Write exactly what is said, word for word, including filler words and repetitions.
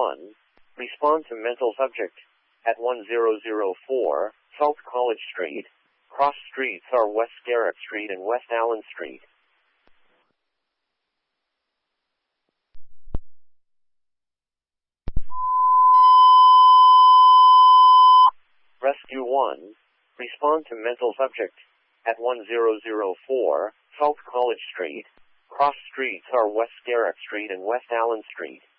one. Respond to mental subject at one zero zero four, South College Street. Cross streets are West Garrick Street and West Allen Street. Rescue one. Respond to mental subject at one zero zero four, South College Street. Cross streets are West Garrick Street and West Allen Street.